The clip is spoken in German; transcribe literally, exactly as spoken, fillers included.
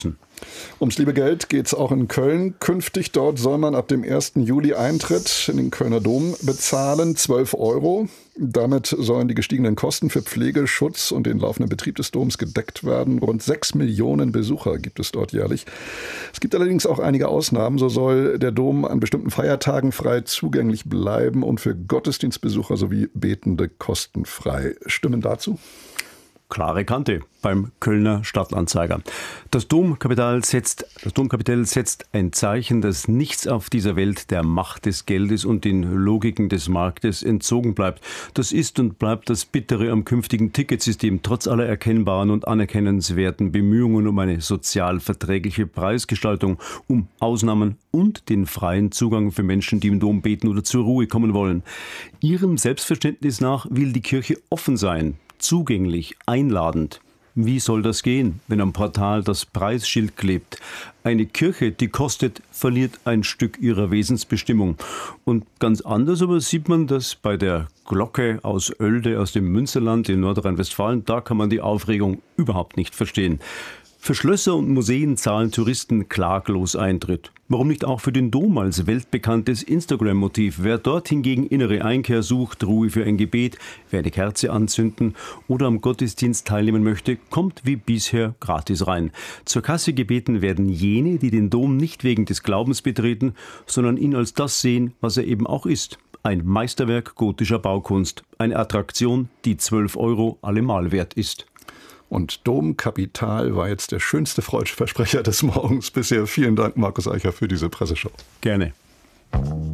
Ums liebe Geld geht es auch in Köln künftig. Dort soll man ab dem ersten Juli Eintritt in den Kölner Dom bezahlen, zwölf Euro. Damit sollen die gestiegenen Kosten für Pflege, Schutz und den laufenden Betrieb des Doms gedeckt werden. Rund sechs Millionen Besucher gibt es dort jährlich. Es gibt allerdings auch einige Ausnahmen. So soll der Dom an bestimmten Feiertagen frei zugänglich bleiben und für Gottesdienstbesucher sowie Betende kostenfrei. Stimmen dazu? Klare Kante beim Kölner Stadtanzeiger. Das Domkapitel setzt, das Domkapitel setzt ein Zeichen, dass nichts auf dieser Welt der Macht des Geldes und den Logiken des Marktes entzogen bleibt. Das ist und bleibt das Bittere am künftigen Ticketsystem, trotz aller erkennbaren und anerkennenswerten Bemühungen um eine sozial verträgliche Preisgestaltung, um Ausnahmen und den freien Zugang für Menschen, die im Dom beten oder zur Ruhe kommen wollen. Ihrem Selbstverständnis nach will die Kirche offen sein, zugänglich, einladend. Wie soll das gehen, wenn am Portal das Preisschild klebt? Eine Kirche, die kostet, verliert ein Stück ihrer Wesensbestimmung. Und ganz anders aber sieht man das bei der Glocke aus Oelde aus dem Münsterland in Nordrhein-Westfalen. Da kann man die Aufregung überhaupt nicht verstehen. Für Schlösser und Museen zahlen Touristen klaglos Eintritt. Warum nicht auch für den Dom als weltbekanntes Instagram-Motiv? Wer dort hingegen innere Einkehr sucht, Ruhe für ein Gebet, wer eine Kerze anzünden oder am Gottesdienst teilnehmen möchte, kommt wie bisher gratis rein. Zur Kasse gebeten werden jene, die den Dom nicht wegen des Glaubens betreten, sondern ihn als das sehen, was er eben auch ist. Ein Meisterwerk gotischer Baukunst. Eine Attraktion, die zwölf Euro allemal wert ist. Und Domkapital war jetzt der schönste Versprecher des Morgens bisher. Vielen Dank, Markus Eicher, für diese Presseschau. Gerne.